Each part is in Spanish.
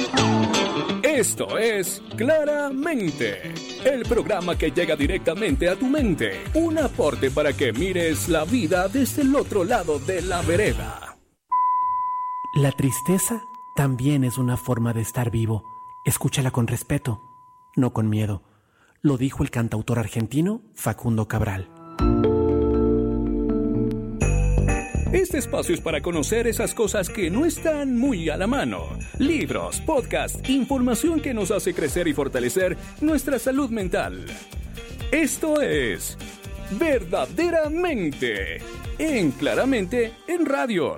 Esto es Claramente, el programa que llega directamente a tu mente. Un aporte para que mires la vida desde el otro lado de la vereda. La tristeza también es una forma de estar vivo. Escúchala con respeto, no con miedo. Lo dijo el cantautor argentino Facundo Cabral. Este espacio es para conocer esas cosas que no están muy a la mano. Libros, podcasts, información que nos hace crecer y fortalecer nuestra salud mental. Esto es Verdaderamente, en Claramente en Radio.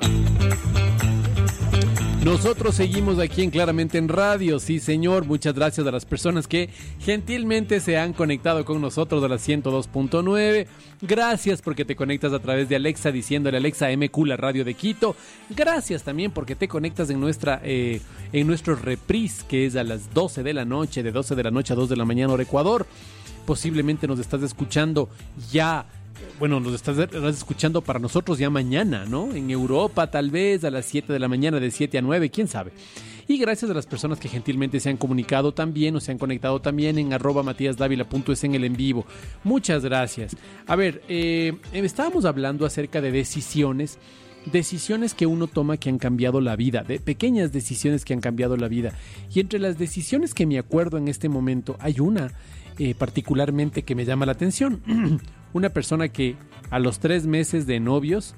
Nosotros seguimos aquí en Claramente en Radio, sí señor, muchas gracias a las personas que gentilmente se han conectado con nosotros a la 102.9, gracias porque te conectas a través de Alexa diciéndole Alexa MQ, la radio de Quito, gracias también porque te conectas en nuestro reprise que es a las 12 de la noche, de 12 de la noche a 2 de la mañana hora Ecuador, posiblemente nos estás escuchando ya. Bueno, nos estás escuchando para nosotros ya mañana, ¿no? En Europa tal vez a las 7 de la mañana, de 7 a 9, quién sabe. Y gracias a las personas que gentilmente se han comunicado también o se han conectado también en @matiasdavila.es en el en vivo. Muchas gracias. A ver, estábamos hablando acerca de decisiones que uno toma que han cambiado la vida, de pequeñas decisiones que han cambiado la vida. Y entre las decisiones que me acuerdo en este momento hay una particularmente que me llama la atención. Una persona que a los 3 meses de novios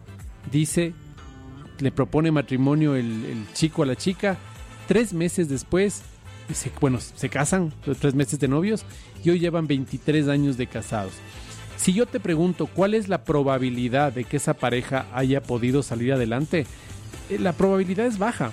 le propone matrimonio el chico a la chica, 3 meses después, se casan, 3 meses de novios, y hoy llevan 23 años de casados. Si yo te pregunto cuál es la probabilidad de que esa pareja haya podido salir adelante, la probabilidad es baja.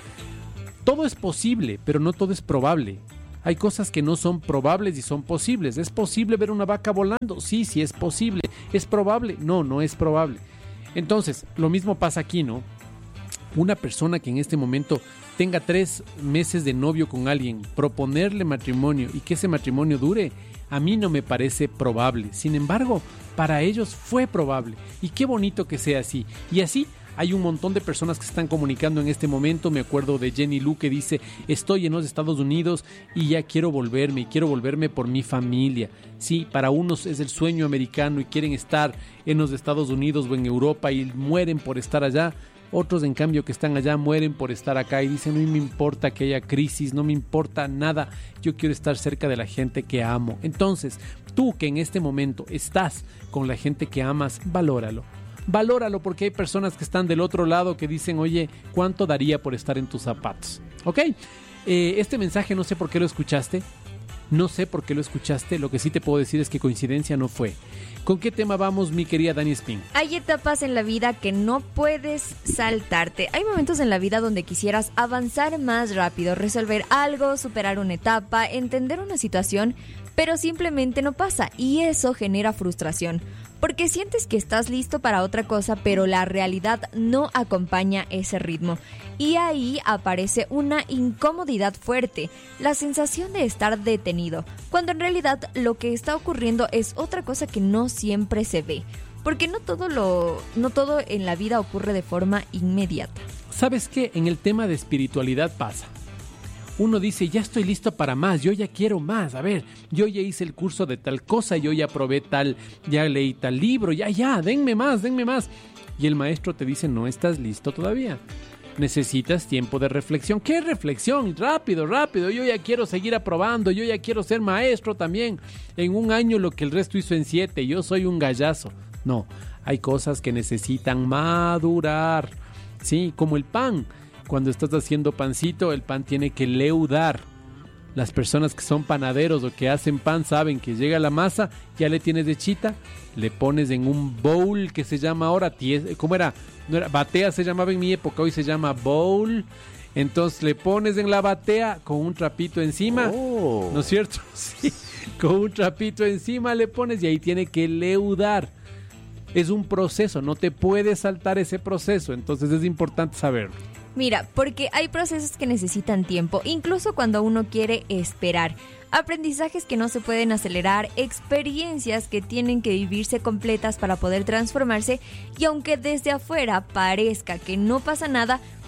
Todo es posible, pero no todo es probable. Hay cosas que no son probables y son posibles. ¿Es posible ver una vaca volando? Sí, sí es posible. ¿Es probable? No, no es probable. Entonces, lo mismo pasa aquí, ¿no? Una persona que en este momento tenga 3 meses de novio con alguien, proponerle matrimonio y que ese matrimonio dure, a mí no me parece probable. Sin embargo, para ellos fue probable. Y qué bonito que sea así. Y así hay un montón de personas que se están comunicando en este momento. Me acuerdo de Jenny Lu que dice: estoy en los Estados Unidos y ya quiero volverme, y quiero volverme por mi familia. Sí, para unos es el sueño americano y quieren estar en los Estados Unidos o en Europa y mueren por estar allá. Otros, en cambio, que están allá mueren por estar acá y dicen: no me importa que haya crisis, no me importa nada, yo quiero estar cerca de la gente que amo. Entonces, tú que en este momento estás con la gente que amas, valóralo. Valóralo, porque hay personas que están del otro lado que dicen: oye, ¿cuánto daría por estar en tus zapatos? ¿Ok? Este mensaje no sé por qué lo escuchaste. No sé por qué lo escuchaste. Lo que sí te puedo decir es que coincidencia no fue. ¿Con qué tema vamos, mi querida Dani Spin? Hay etapas en la vida que no puedes saltarte. Hay momentos en la vida donde quisieras avanzar más rápido, resolver algo, superar una etapa, entender una situación, pero simplemente no pasa y eso genera frustración. Porque sientes que estás listo para otra cosa, pero la realidad no acompaña ese ritmo. Y ahí aparece una incomodidad fuerte, la sensación de estar detenido, cuando en realidad lo que está ocurriendo es otra cosa que no siempre se ve. Porque no todo en la vida ocurre de forma inmediata. ¿Sabes qué? En el tema de espiritualidad pasa. Uno dice: ya estoy listo para más, yo ya quiero más, a ver, yo ya hice el curso de tal cosa, yo ya probé tal, ya leí tal libro, ya, denme más. Y el maestro te dice: no estás listo todavía, necesitas tiempo de reflexión. ¿Qué reflexión? Rápido, yo ya quiero seguir aprobando, yo ya quiero ser maestro también, en 1 año lo que el resto hizo en 7, yo soy un gallazo. No, hay cosas que necesitan madurar, sí, como el pan. Cuando estás haciendo pancito, el pan tiene que leudar. Las personas que son panaderos o que hacen pan saben que llega la masa, ya le tienes hechita, le pones en un bowl que se llama ahora, ¿cómo era? No era batea, se llamaba en mi época, hoy se llama bowl. Entonces le pones en la batea con un trapito encima, ¿no es cierto? Sí, con un trapito encima le pones y ahí tiene que leudar. Es un proceso, no te puedes saltar ese proceso, entonces es importante saberlo. Mira, porque hay procesos que necesitan tiempo, incluso cuando uno quiere esperar. Aprendizajes que no se pueden acelerar, experiencias que tienen que vivirse completas para poder transformarse, y aunque desde afuera parezca que no pasa nada,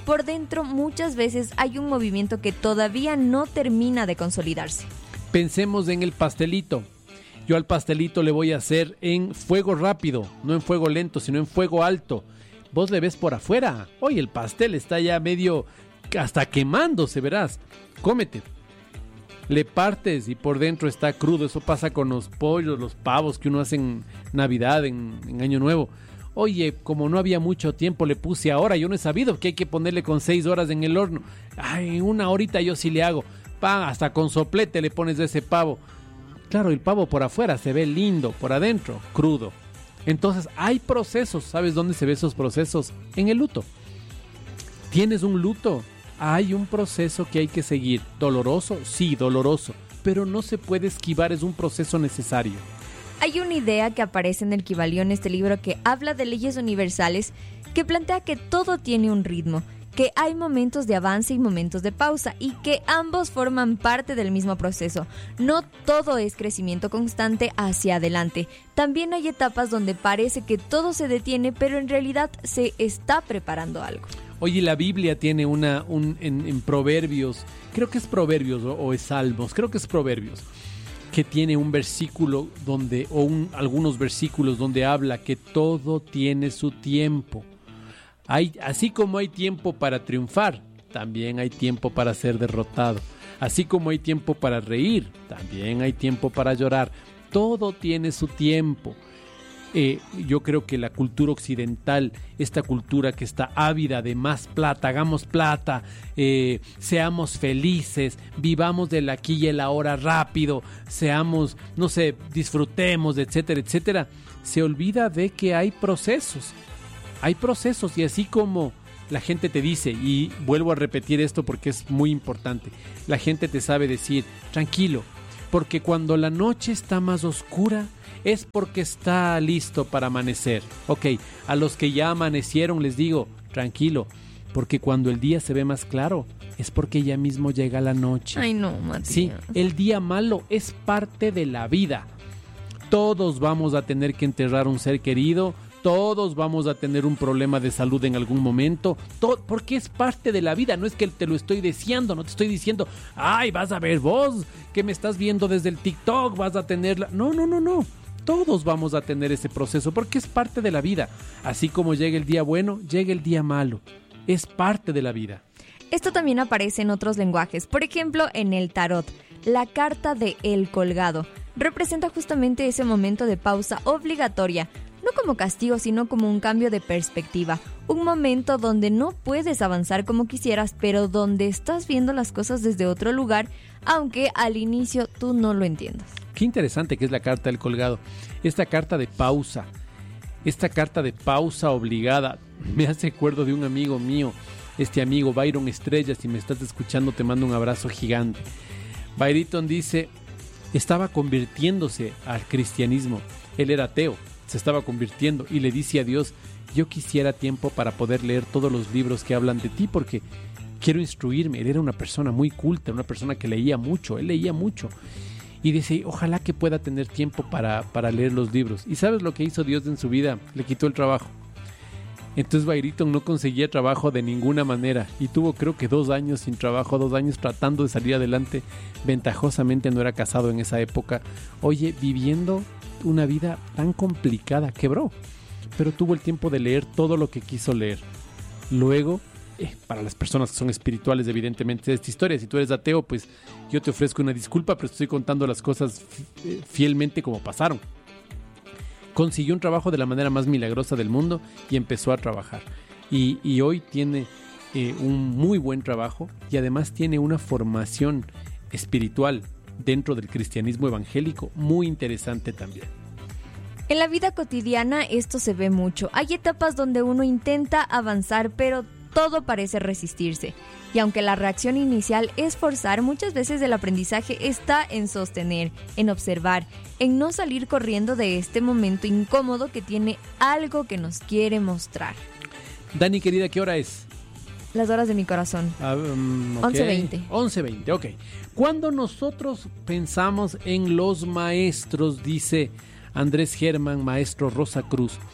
por dentro muchas veces hay un movimiento que todavía no termina de consolidarse. Pensemos en el pastelito. Yo al pastelito le voy a hacer en fuego rápido, no en fuego lento, sino en fuego alto. Vos le ves por afuera. Oye, el pastel está ya medio hasta quemándose, verás. Cómete. Le partes y por dentro está crudo. Eso pasa con los pollos, los pavos que uno hace en Navidad, en Año Nuevo. Oye, como no había mucho tiempo, le puse ahora. Yo no he sabido que hay que ponerle con 6 horas en el horno. Ay, en 1 horita yo sí le hago. Hasta con soplete le pones de ese pavo. Claro, el pavo por afuera se ve lindo, por adentro, crudo. Entonces hay procesos. ¿Sabes dónde se ven esos procesos? En el luto. ¿Tienes un luto? Hay un proceso que hay que seguir. ¿Doloroso? Sí, doloroso. Pero no se puede esquivar, es un proceso necesario. Hay una idea que aparece en el Kybalión, este libro que habla de leyes universales, que plantea que todo tiene un ritmo, que hay momentos de avance y momentos de pausa y que ambos forman parte del mismo proceso. No todo es crecimiento constante hacia adelante. También hay etapas donde parece que todo se detiene, pero en realidad se está preparando algo. Oye, la Biblia tiene en Proverbios, creo que es Proverbios o es Salmos, creo que es Proverbios, que tiene un versículo algunos versículos donde habla que todo tiene su tiempo. Así como hay tiempo para triunfar, también hay tiempo para ser derrotado. Así como hay tiempo para reír, también hay tiempo para llorar. Todo tiene su tiempo. Yo creo que la cultura occidental, esta cultura que está ávida de más plata, hagamos plata, seamos felices, vivamos del aquí y el ahora rápido, disfrutemos, etcétera, etcétera, se olvida de que hay procesos. Hay procesos y así como la gente te dice, y vuelvo a repetir esto porque es muy importante, la gente te sabe decir, tranquilo, porque cuando la noche está más oscura es porque está listo para amanecer. Ok, a los que ya amanecieron les digo, tranquilo, porque cuando el día se ve más claro es porque ya mismo llega la noche. Ay no, Matías. Sí, el día malo es parte de la vida. Todos vamos a tener que enterrar un ser querido, todos vamos a tener un problema de salud en algún momento, porque es parte de la vida. No es que te lo estoy deseando, no te estoy diciendo, ay, vas a ver vos que me estás viendo desde el TikTok, vas a tenerla. No. Todos vamos a tener ese proceso porque es parte de la vida. Así como llega el día bueno, llega el día malo. Es parte de la vida. Esto también aparece en otros lenguajes. Por ejemplo, en el tarot, la carta de El Colgado representa justamente ese momento de pausa obligatoria. No como castigo, sino como un cambio de perspectiva. Un momento donde no puedes avanzar como quisieras, pero donde estás viendo las cosas desde otro lugar, aunque al inicio tú no lo entiendas. Qué interesante que es la carta del colgado. Esta carta de pausa obligada, me hace acuerdo de un amigo mío, este amigo Byron Estrella. Si me estás escuchando, te mando un abrazo gigante. Byron dice, estaba convirtiéndose al cristianismo. Él era ateo, se estaba convirtiendo y le dice a Dios, yo quisiera tiempo para poder leer todos los libros que hablan de ti porque quiero instruirme. Él era una persona muy culta, una persona que leía mucho, él leía mucho. Y dice, ojalá que pueda tener tiempo para leer los libros. ¿Y sabes lo que hizo Dios en su vida? Le quitó el trabajo. Entonces Byron no conseguía trabajo de ninguna manera y tuvo creo que 2 años sin trabajo, 2 años tratando de salir adelante. Ventajosamente no era casado en esa época. Oye, viviendo una vida tan complicada, quebró. Pero tuvo el tiempo de leer todo lo que quiso leer. Luego, para las personas que son espirituales, evidentemente, esta historia, si tú eres ateo, pues yo te ofrezco una disculpa, pero estoy contando las cosas fielmente como pasaron. Consiguió un trabajo de la manera más milagrosa del mundo y empezó a trabajar. Y hoy tiene un muy buen trabajo y además tiene una formación espiritual dentro del cristianismo evangélico muy interesante también. En la vida cotidiana esto se ve mucho. Hay etapas donde uno intenta avanzar, pero todo parece resistirse. Y aunque la reacción inicial es forzar, muchas veces el aprendizaje está en sostener, en observar, en no salir corriendo de este momento incómodo que tiene algo que nos quiere mostrar. Dani, querida, ¿qué hora es? Las horas de mi corazón. Okay. 11:20. 11:20, ok. Cuando nosotros pensamos en los maestros, dice Andrés Germán, maestro Rosa Cruz,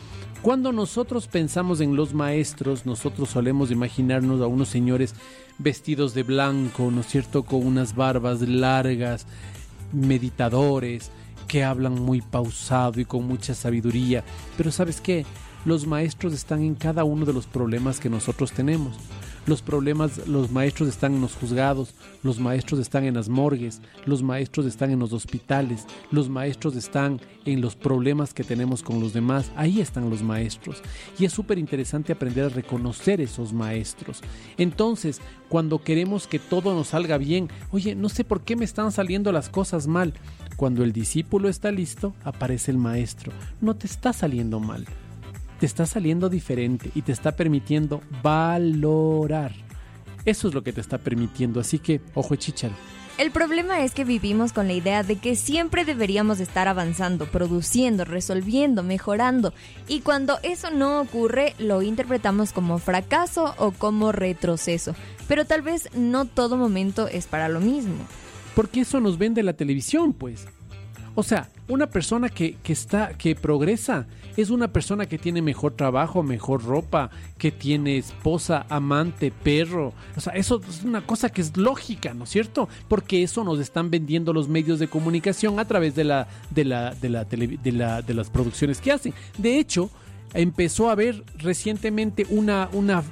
Cuando nosotros pensamos en los maestros, nosotros solemos imaginarnos a unos señores vestidos de blanco, ¿no es cierto?, con unas barbas largas, meditadores, que hablan muy pausado y con mucha sabiduría. Pero ¿sabes qué? Los maestros están en cada uno de los problemas que nosotros tenemos. Los maestros están en los juzgados, los maestros están en las morgues, los maestros están en los hospitales, los maestros están en los problemas que tenemos con los demás. Ahí están los maestros. Y es súper interesante aprender a reconocer esos maestros. Entonces, cuando queremos que todo nos salga bien, oye, no sé por qué me están saliendo las cosas mal. Cuando el discípulo está listo, aparece el maestro. No te está saliendo mal. Te está saliendo diferente y te está permitiendo valorar. Eso es lo que te está permitiendo, así que, ojo chícharo. El problema es que vivimos con la idea de que siempre deberíamos estar avanzando, produciendo, resolviendo, mejorando. Y cuando eso no ocurre, lo interpretamos como fracaso o como retroceso. Pero tal vez no todo momento es para lo mismo. Porque eso nos vende la televisión, pues. O sea, una persona que progresa es una persona que tiene mejor trabajo, mejor ropa, que tiene esposa, amante, perro. O sea, eso es una cosa que es lógica, ¿no es cierto? Porque eso nos están vendiendo los medios de comunicación a través de las producciones que hacen. De hecho, empezó a haber recientemente una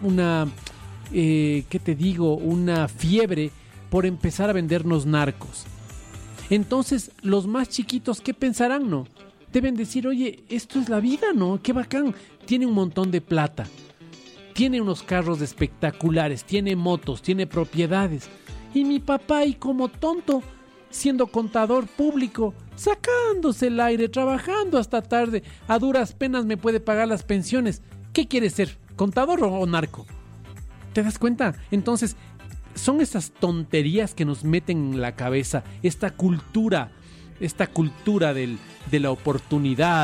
fiebre por empezar a vendernos narcos. Entonces, los más chiquitos, ¿qué pensarán, no? Deben decir, oye, esto es la vida, ¿no? ¡Qué bacán! Tiene un montón de plata, tiene unos carros espectaculares, tiene motos, tiene propiedades. Y mi papá ahí como tonto, siendo contador público, sacándose el aire, trabajando hasta tarde, a duras penas me puede pagar las pensiones. ¿Qué quiere ser? ¿Contador o narco? ¿Te das cuenta? Entonces, son esas tonterías que nos meten en la cabeza, esta cultura de la oportunidad,